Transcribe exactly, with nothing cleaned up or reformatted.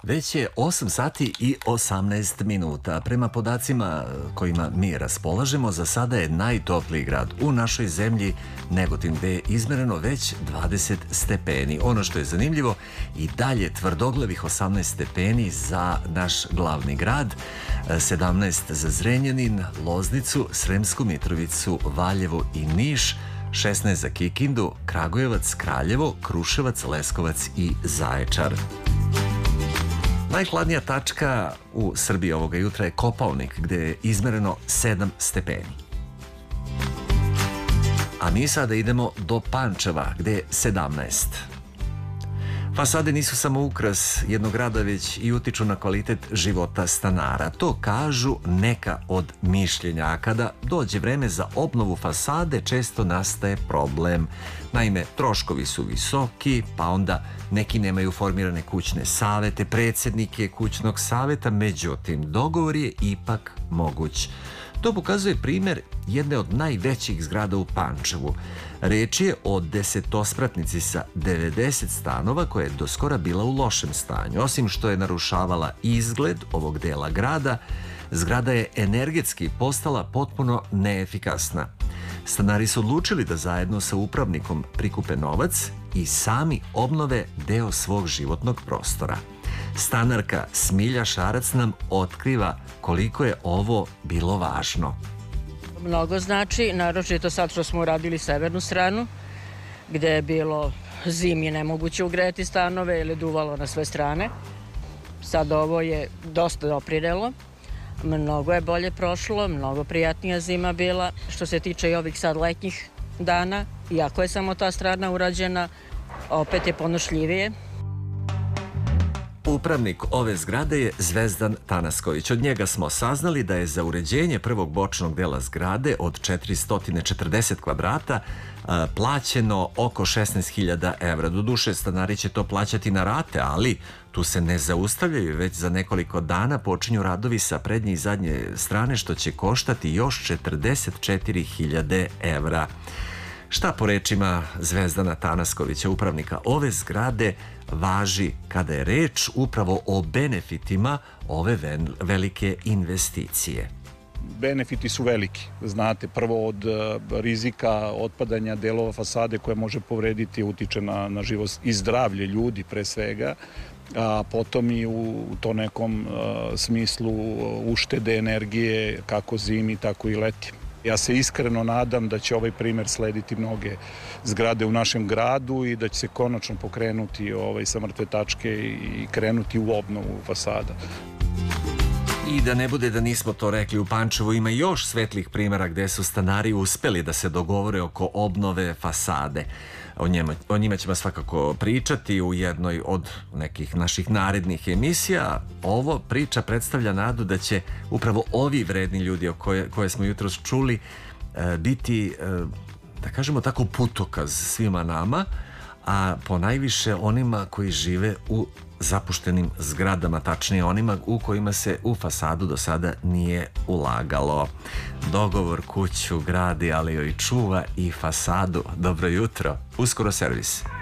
Već je osam sati i osamnaest minuta. Prema podacima kojima mi raspolažemo, za sada je najtopliji grad u našoj zemlji Negotin, gde je izmereno već dvadeset stepeni. Ono što je zanimljivo, i dalje tvrdoglavih osamnaest stepeni za naš glavni grad, sedamnaest za Zrenjanin, Loznicu, Sremsku Mitrovicu, Valjevo i Niš, šesnaest za Kikindu, Kragujevac, Kraljevo, Kruševac, Leskovac i Zaječar. Najhladnija tačka u Srbiji ovoga jutra je Kopaonik, gde je izmereno sedam stepeni. A mi sada idemo do Pančeva, gde je sedamnaest. Fasade nisu samo ukras jednog grada, već i utiču na kvalitet života stanara. To kažu neka od mišljenja, a kada dođe vreme za obnovu fasade, često nastaje problem. Naime, troškovi su visoki, pa onda neki nemaju formirane kućne savete, predsednike kućnog saveta, međutim, dogovor je ipak moguć. To pokazuje primer jedne od najvećih zgrada u Pančevu. Reč je o desetospratnici sa devedeset stanova koja je do skora bila u lošem stanju. Osim što je narušavala izgled ovog dela grada, zgrada je energetski postala potpuno neefikasna. Stanari su odlučili da zajedno sa upravnikom prikupe novac i sami obnove deo svog životnog prostora. Stanarka Smilja Šarac nam otkriva koliko je ovo bilo važno. Mnogo znači, naročito sad što smo uradili severnu stranu, gde je bilo zimi nemoguće ugreti stanove ili duvalo na sve strane. Sad ovo je dosta doprinelo, mnogo je bolje prošlo, mnogo prijatnija zima bila. Što se tiče i ovih sad letnjih dana, iako je samo ta strana urađena, opet je ponošljivije. Upravnik ove zgrade je Zvezdan Tanasković. Od njega smo saznali da je za uređenje prvog bočnog dela zgrade od četiristo četrdeset kvadrata plaćeno oko šesnaest hiljada evra. Doduše, stanari će to plaćati na rate, ali tu se ne zaustavljaju, već za nekoliko dana počinju radovi sa prednje i zadnje strane, što će koštati još četrdeset četiri hiljade evra. Šta po rečima Zvezdana Tanaskovića, upravnika ove zgrade, važi kada je reč upravo o benefitima ove velike investicije? Benefiti su veliki. Znate, prvo od rizika otpadanja delova fasade koje može povrediti, utiče na, na život i zdravlje ljudi pre svega, a potom i u to nekom a, smislu uštede energije kako zimi, tako i leti. Ja se iskreno nadam da će ovaj primer slediti mnoge zgrade u našem gradu i da će se konačno pokrenuti ovaj, sa mrtve tačke i krenuti u obnovu fasada. I da ne bude da nismo to rekli, u Pančevu ima još svetlih primjera gde su stanari uspeli da se dogovore oko obnove fasade. O njima, o njima ćemo svakako pričati u jednoj od nekih naših narednih emisija. Ovo priča predstavlja nadu da će upravo ovi vredni ljudi o koje, koje smo jutros čuli biti, da kažemo tako, putokaz svima nama, a ponajviše onima koji žive u zapuštenim zgradama, tačnije onima u kojima se u fasadu do sada nije ulagalo. Dogovor kuću gradi, ali joj čuva i fasadu. Dobro jutro, uskoro servis.